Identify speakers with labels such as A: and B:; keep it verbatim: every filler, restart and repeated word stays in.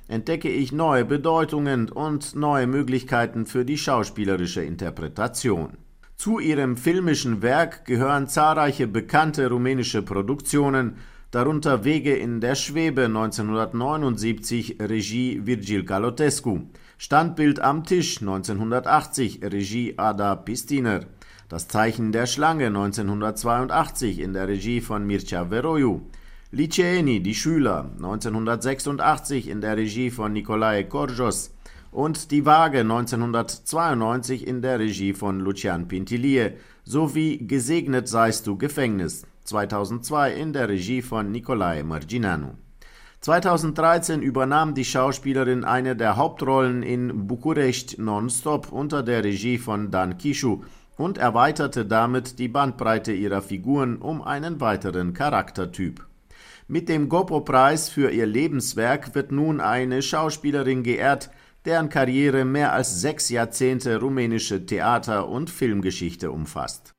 A: entdecke ich neue Bedeutungen und neue Möglichkeiten für die schauspielerische Interpretation. Zu ihrem filmischen Werk gehören zahlreiche bekannte rumänische Produktionen, darunter Wege in der Schwebe neunzehnhundertneunundsiebzig, Regie Virgil Calotescu, Standbild am Tisch neunzehnhundertachtzig, Regie Ada Pistiner, Das Zeichen der Schlange neunzehnhundertzweiundachtzig in der Regie von Mircea Veroiu, Liceeni, die Schüler neunzehnhundertsechsundachtzig in der Regie von Nicolae Corjos und Die Waage neunzehnhundertzweiundneunzig in der Regie von Lucian Pintilie sowie Gesegnet seist du Gefängnis zweitausendzwei in der Regie von Nicolae Mărgineanu. zweitausenddreizehn übernahm die Schauspielerin eine der Hauptrollen in București Nonstop unter der Regie von Dan Chișu und erweiterte damit die Bandbreite ihrer Figuren um einen weiteren Charaktertyp. Mit dem Gopo-Preis für ihr Lebenswerk wird nun eine Schauspielerin geehrt, deren Karriere mehr als sechs Jahrzehnte rumänische Theater- und Filmgeschichte umfasst.